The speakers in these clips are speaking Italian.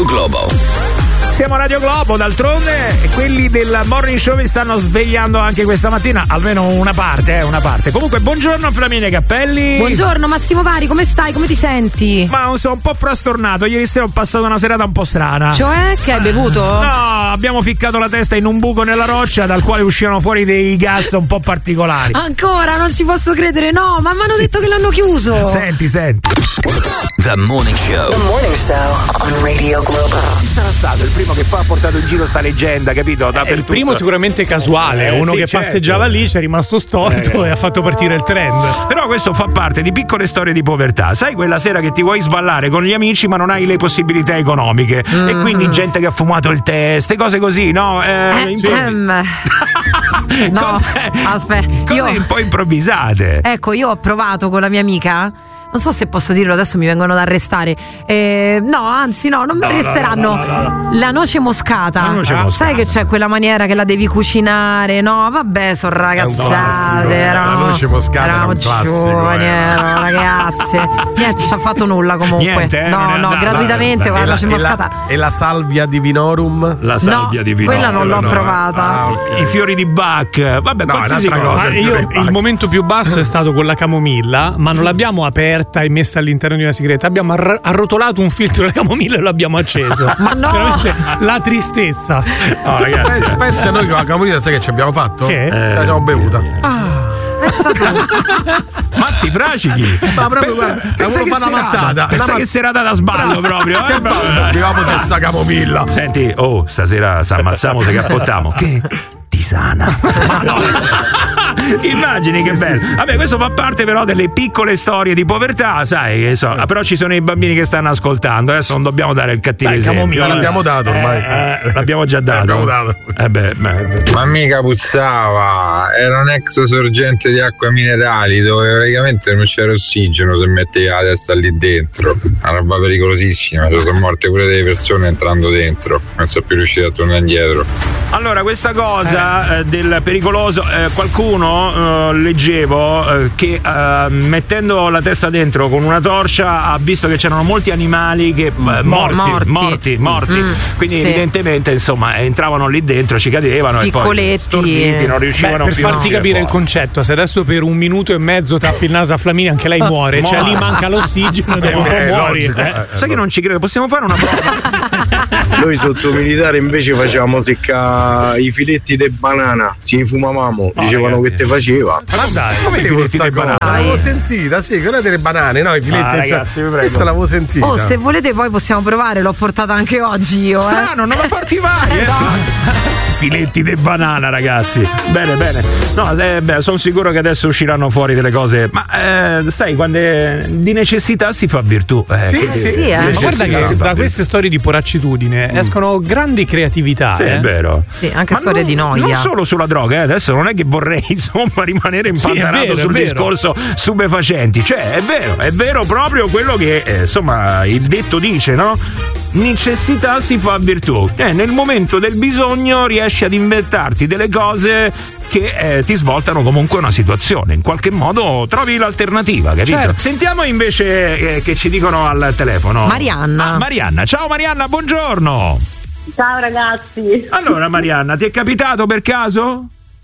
Globo. Siamo a Radio Globo, d'altronde quelli del Morning Show vi stanno svegliando anche questa mattina, almeno una parte. Comunque, buongiorno Flaminia Cappelli. Buongiorno Massimo Vari, come stai? Come ti senti? Ma non so, un po' frastornato, ieri sera ho passato una serata un po' strana. Cioè, che hai bevuto? No, abbiamo ficcato la testa in un buco nella roccia dal quale uscivano fuori dei gas un po' particolari. Ancora? Non ci posso credere, no, ma mi hanno detto che l'hanno chiuso. Senti. The Morning Show. The Morning Show on Radio Globo. Chi sarà stato il primo che poi ha portato in giro sta leggenda, capito? Il primo sicuramente casuale, uno sì, che certo. passeggiava lì, ci è rimasto storto e ha fatto partire il trend. Però questo fa parte di piccole storie di povertà. Sai quella sera che ti vuoi sballare con gli amici ma non hai le possibilità economiche e quindi gente che ha fumato il tè, ste cose così, no? No, aspetta, cose un po' improvvisate. Ecco, io ho provato con la mia amica. Non so se posso dirlo, adesso mi vengono ad arrestare. No, anzi, no, non mi arresteranno. No. La noce moscata. La noce moscata. Sai che c'è quella maniera che la devi cucinare? No, vabbè, sono ragazzate. La noce moscata eravamo giovani, ragazze. Niente, ci ha fatto nulla comunque. Niente, no, gratuitamente con la noce moscata. E la salvia divinorum? La salvia divinorum. Quella non l'ho provata. Okay. I fiori di Bach. Vabbè, qualsiasi cosa. Il momento più basso è stato con la camomilla, ma non l'abbiamo aperta e messa all'interno di una sigaretta. Abbiamo arrotolato un filtro di camomilla e lo abbiamo acceso. Ma no! Veramente la tristezza. No, ragazzi. Pensa a noi che la camomilla, sai che ci abbiamo fatto? Che? La abbiamo bevuta. Pensa tu. Matti fracichi. Ma proprio pensa che serata. mattata. Pensa che serata da sballo proprio. Beviamo senza camomilla. Senti, stasera ci ammazziamo se cappottiamo. Che tisana. Immagini che bello. Vabbè, questo fa parte però delle piccole storie di povertà, sai, che so. Però ci sono i bambini che stanno ascoltando, adesso non dobbiamo dare il cattivo esempio. L'abbiamo dato ormai. L'abbiamo già dato. Ma mica puzzava, era un ex sorgente di acque minerali dove praticamente non c'era ossigeno se mettevi la testa lì dentro. Una roba pericolosissima, ci sono morte pure delle persone entrando dentro, non sono più riusciti a tornare indietro. Allora, questa cosa del pericoloso, qualcuno leggevo che mettendo la testa dentro con una torcia ha visto che c'erano molti animali che morti. Quindi evidentemente insomma entravano lì dentro, ci cadevano piccoletti, e poi storditi, non riuscivano per più farti capire il concetto, se adesso per 1 minuto e mezzo tappi il naso a Flaminia, anche lei muore. Cioè lì manca l'ossigeno e dopo muori. Sai che non ci credo, possiamo fare una prova? Noi sotto militare invece facevamo secca i filetti di banana, ci fumavamo, dicevano che te faceva. Ma dai, come i filetti di banana? L'avevo sentita, sì, quella delle banane, no? I filetti, ragazzi, questa l'avevo sentita. Se volete poi possiamo provare, l'ho portata anche oggi io. Strano, non la porti mai, filetti di banana, ragazzi. Bene. No, sono sicuro che adesso usciranno fuori delle cose. Ma sai, quando di necessità si fa virtù. Sì. Ma guarda che da queste storie di poraccitudine escono grandi creatività. Sì, è vero. Sì, anche storie di noia. Non solo sulla droga, adesso non è che vorrei insomma rimanere impantanato sul discorso stupefacenti. Cioè, è vero proprio quello che insomma il detto dice, no? Necessità si fa virtù. Nel momento del bisogno riesci ad inventarti delle cose che ti svoltano comunque una situazione, in qualche modo trovi l'alternativa, capito? Certo. Sentiamo invece che ci dicono al telefono. Marianna. Ciao Marianna, buongiorno. Ciao ragazzi. Allora Marianna, ti è capitato per caso?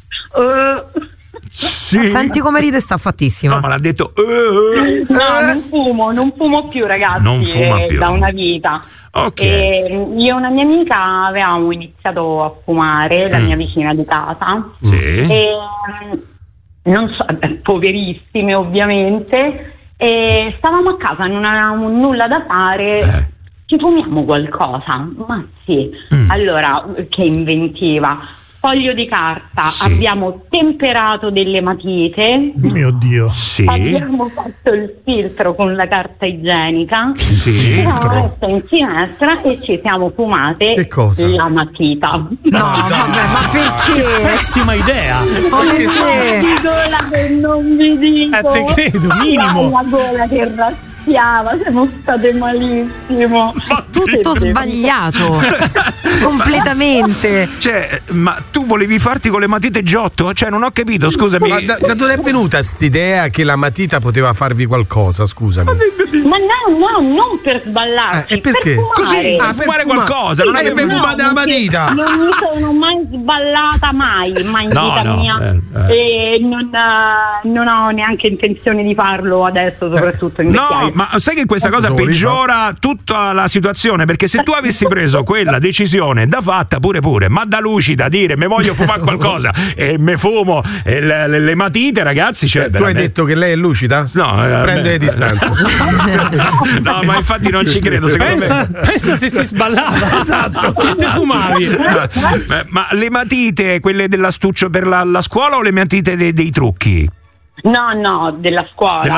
Sì. Senti come ride, sta fattissima. No, ma l'ha detto. No, non fumo più, ragazzi. Non fuma più. Da una vita. Ok. Io e una mia amica avevamo iniziato a fumare, la mia vicina di casa. Sì. E non so, poverissime ovviamente. E stavamo a casa, non avevamo nulla da fare. Ci fumiamo qualcosa? Ma sì. Allora, che inventiva. Foglio di carta, abbiamo temperato delle matite. Mio Dio. Sì. Abbiamo fatto il filtro con la carta igienica. Sì. L'abbiamo messa in finestra e ci siamo fumate. Che cosa? La matita. No, vabbè, ma perché? Pessima idea. Non vi dico. Te credo, minimo. La gola che raschiava, siamo state malissimo. Tutto sbagliato. Completamente. Cioè, ma tu volevi farti con le matite Giotto? Cioè, non ho capito, scusami. Ma da dove è venuta st'idea che la matita poteva farvi qualcosa? Scusami. Ma no, non per sballarci. E perché? Per fumare. Così, fumare qualcosa. Non è che per fumare la matita. Non mi sono mai sballata, mai in vita mia. E non ho neanche intenzione di farlo adesso, soprattutto in questi anni. Ma sai che questa cosa peggiora tutta la situazione? Perché se tu avessi preso quella decisione da fatta pure, ma da lucida, dire me voglio fumare qualcosa e me fumo le matite, ragazzi. Cioè, tu hai detto che lei è lucida? No, prende le distanze. No, ma infatti non ci credo. Pensa se si sballava. Esatto. Che te fumavi? Ma le matite, quelle dell'astuccio per la scuola o le matite dei trucchi? No, della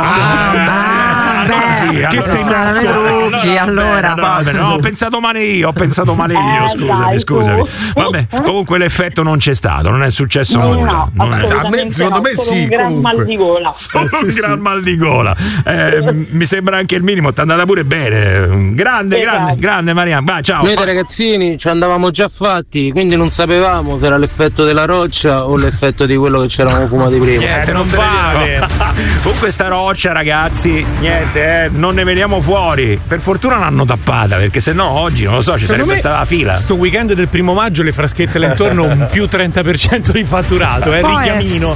scuola. Che saranno i trucchi, allora. No, ho pensato male io, scusami. Vabbè, comunque l'effetto non c'è stato, non è successo nulla. Secondo me sì, un gran mal di gola. Un gran mal di gola. Mi sembra anche il minimo, ti è andata pure bene. Grande Marianne. Vai, ciao. Noi da ragazzini ci andavamo già fatti, quindi non sapevamo se era l'effetto della roccia o l'effetto di quello che ci eravamo fumati prima. Niente, non va. Con questa roccia, ragazzi, niente, non ne veniamo fuori. Per fortuna l'hanno tappata, perché sennò oggi non lo so, ci sarebbe stata la fila. Sto weekend del 1 maggio le fraschette là intorno un più 30% di fatturato, richiamino.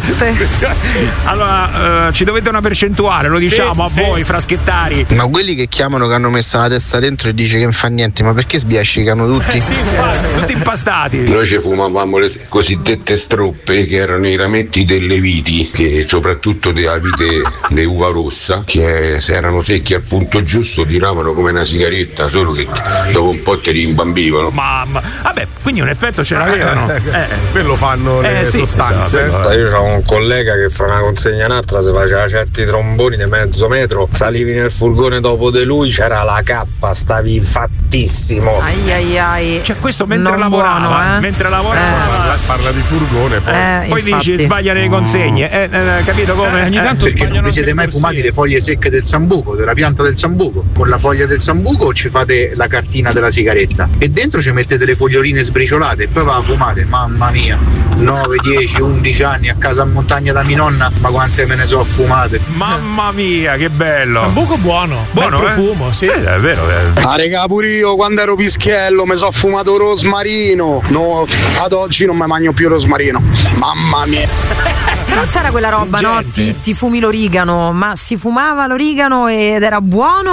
Allora ci dovete una percentuale, lo diciamo a voi fraschettari. Ma quelli che chiamano che hanno messo la testa dentro e dice che non fa niente, ma perché sbiascicano tutti? Tutti impastati. Noi ci fumavamo le cosiddette stroppe, che erano i rametti delle viti, che soprattutto della vite di uva rossa, che se erano secchi al punto giusto tiravano come una sigaretta, solo che dopo un po' ti rimbambivano. Mamma, vabbè, quindi un effetto ce l'avevano. Quello fanno le sostanze. Io c'ho un collega che fra una consegna un'altra si faceva certi tromboni di mezzo metro, salivi nel furgone dopo di lui, c'era la cappa, stavi fattissimo. Ai. Cioè questo mentre lavorava, parla di furgone poi dici sbaglia le consegne, capito come? Ogni tanto perché non vi siete mai fumati le foglie secche del sambuco, della pianta del sambuco? Con la foglia del sambuco ci fate la cartina della sigaretta e dentro ci mettete le foglioline sbriciolate e poi va a fumare. Mamma mia, 9, 10, 11 anni a casa a montagna da mia nonna, ma quante me ne so fumate. Mamma mia, che bello! Sambuco buono profumo, sì. È vero. Raga, pure io quando ero pischello mi so fumato rosmarino. No, ad oggi non mi mangio più rosmarino. Mamma mia. Non c'era quella roba, no? Ti fumi l'origano, ma si fumava l'origano ed era buono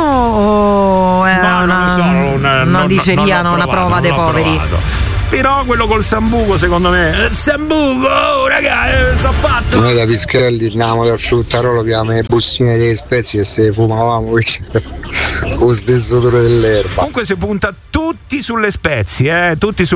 o era una diceria, una prova dei poveri? Però quello col sambuco, secondo me. Sambuco, ragazzi, sto fatto. Noi da pischelli andiamo dal fruttarolo, abbiamo le bustine delle spezie e se fumavamo con lo stesso odore dell'erba. Comunque si punta tutti sulle spezie,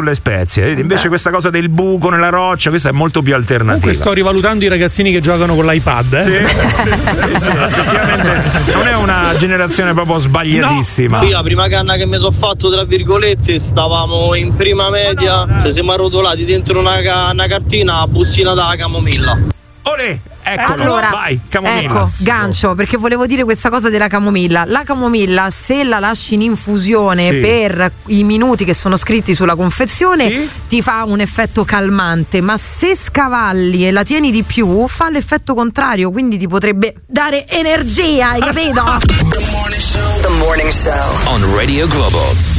invece questa cosa del buco nella roccia, questa è molto più alternativa. Comunque sto rivalutando i ragazzini che giocano con l'iPad. Sì, effettivamente non è una generazione proprio sbagliatissima. No. Io la prima canna che mi sono fatto, tra virgolette, stavamo in prima media, ci siamo arrotolati dentro una cartina a bustina da camomilla. Olè! Eccolo, allora, vai, camomilla. Ecco, gancio, perché volevo dire questa cosa della camomilla. La camomilla, se la lasci in infusione per i minuti che sono scritti sulla confezione, ti fa un effetto calmante, ma se scavalli e la tieni di più, fa l'effetto contrario, quindi ti potrebbe dare energia, hai capito? The Morning Show on Radio Globo.